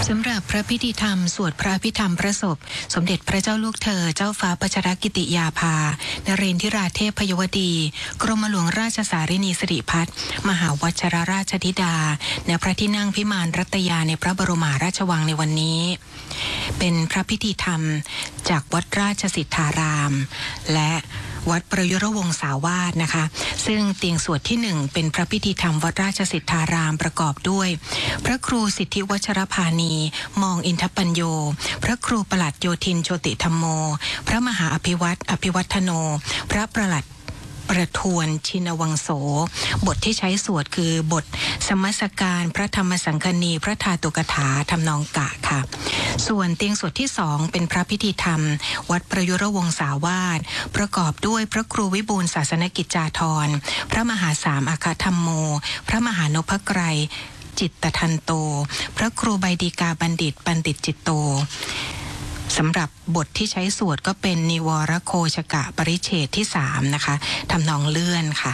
สำหรับพระพิธีธรรมสวดพระพิธรรมพระศพสมเด็จพระเจ้าลูกเธอเจ้าฟ้าพัชรกิติยาภานเรนทิราเทพพยวดีกรมหลวงราชสารินีสิริพัฒน์มหาวัชรราชธิดาณพระที่นั่งพิมานรัตยาในพระบรมราชวังในวันนี้เป็นพระพิธีธรรมจากวัดราชสิทธารามและวัดประยุรวงศาวาสนะคะซึ่งเตียงสวดที่1เป็นพระพิธีธรรมวัดราชสิทธารามประกอบด้วยพระครูสิทธิวัชรพานีมองอินทปัญโยพระครูประหลัดโยธินโชติธรรมโมพระมหาอภิวัฒโนพระประหลัดประทวนชินวังโสบทที่ใช้สวดคือบทสมัสการพระธรรมสังคณีพระธาตุกถาทำนองกะค่ะส่วนเตียงสวดที่2เป็นพระพิธีธรรมวัดประยุรวงศาวาสประกอบด้วยพระครูวิบูลย์ศาสนกิจจาธรพระมหาสามอาคาธรรมโมพระมหานพไกรจิตตทันโตพระครูใบดีกาบัณฑิตจิตโตสำหรับบทที่ใช้สวดก็เป็นนิวรโคชกะปริเฉดที่3นะคะทำนองเลื่อนค่ะ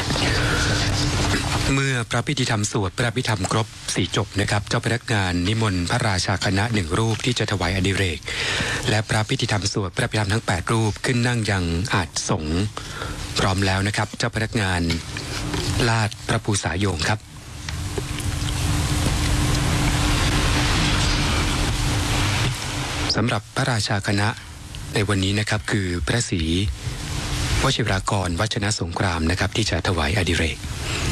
เมื่อพระพิธีธรรมสวดพระพิธรรมครบ4จบนะครับเจ้าพนักงานนิมนต์พระราชาคณะ1รูปที่จะถวายอดิเรกและพระพิธีธรรมสวดพระพิธรรมทั้ง8รูปขึ้นนั่งยังอาจสงฆ์พร้อมแล้วนะครับเจ้าพนักงานลาดพระภูษาโยงครับสำหรับพระราชาคณะในวันนี้นะครับคือพระศรีวชิรากรวัชนสงครามนะครับที่จะถวายอดิเรก